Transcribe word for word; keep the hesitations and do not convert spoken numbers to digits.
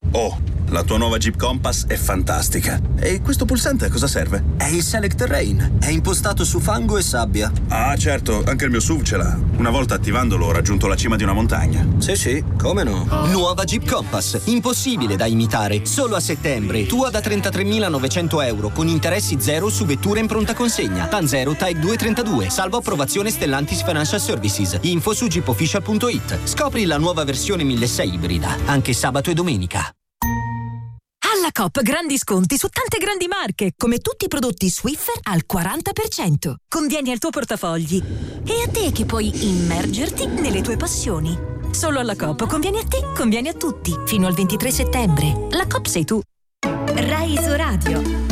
Oh, la tua nuova Jeep Compass è fantastica. E questo pulsante a cosa serve? È il Select Terrain. È impostato su fango e sabbia. Ah, certo, anche il mio S U V ce l'ha. Una volta attivandolo ho raggiunto la cima di una montagna. Sì, sì, come no? Nuova Jeep Compass. Impossibile da imitare. Solo a settembre. Tua da trentatremilanovecento euro con interessi zero su vetture in pronta consegna. TAN zero Type duecentotrentadue. Salvo approvazione Stellantis Financial Services. Info su jeep official punto it. Scopri la nuova versione milleseicento ibrida. Anche sabato e domenica. Alla Coop grandi sconti su tante grandi marche, come tutti i prodotti Swiffer al quaranta per cento. Convieni al tuo portafogli. E a te che puoi immergerti nelle tue passioni. Solo alla Coop convieni a te, convieni a tutti. Fino al ventitré settembre. La Coop sei tu. Rai Isoradio.